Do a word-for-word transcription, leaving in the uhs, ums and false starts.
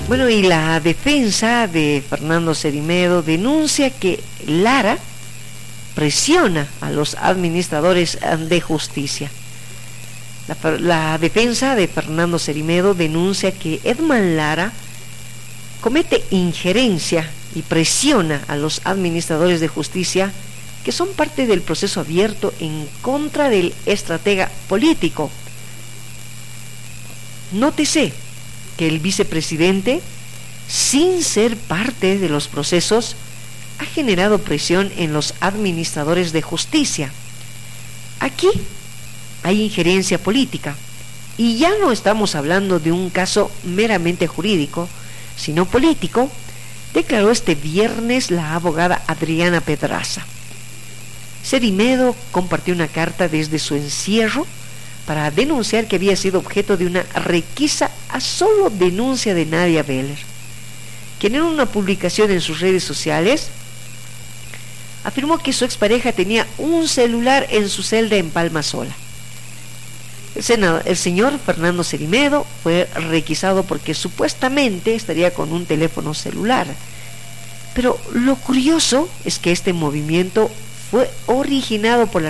Bueno, y la defensa de Fernando Cerimedo denuncia que Lara presiona a los administradores de justicia. La, la defensa de Fernando Cerimedo denuncia que Edman Lara comete injerencia y presiona a los administradores de justicia que son parte del proceso abierto en contra del estratega político. Nótese que el vicepresidente, sin ser parte de los procesos, ha generado presión en los administradores de justicia. Aquí hay injerencia política, y ya no estamos hablando de un caso meramente jurídico, sino político, declaró este viernes la abogada Adriana Pedraza. Cerimedo compartió una carta desde su encierro para denunciar que había sido objeto de una requisa a solo denuncia de Nadia Beller, quien en una publicación en sus redes sociales afirmó que su expareja tenía un celular en su celda en Palma Sola. El, senador, el señor Fernando Cerimedo fue requisado porque supuestamente estaría con un teléfono celular. Pero lo curioso es que este movimiento fue originado por la